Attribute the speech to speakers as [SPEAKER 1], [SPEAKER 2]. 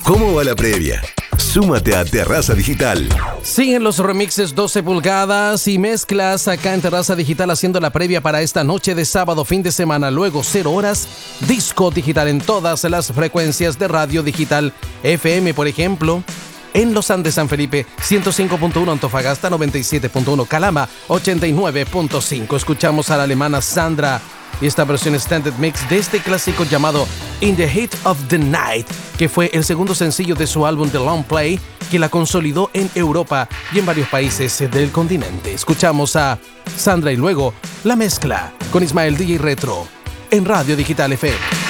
[SPEAKER 1] ¿Cómo va la previa? Súmate a Terraza Digital.
[SPEAKER 2] Siguen los remixes 12 pulgadas y mezclas acá en Terraza Digital haciendo la previa para esta noche de sábado, fin de semana. Luego 0 horas, disco digital en todas las frecuencias de radio digital. FM, por ejemplo, en Los Andes, San Felipe, 105.1, Antofagasta, 97.1, Calama, 89.5. Escuchamos a la alemana Sandra y esta versión Standard Mix de este clásico llamado In the Heat of the Night, que fue el segundo sencillo de su álbum The Long Play, que la consolidó en Europa y en varios países del continente. Escuchamos a Sandra y luego la mezcla con Ismael DJ Retro en Radio Digital FM.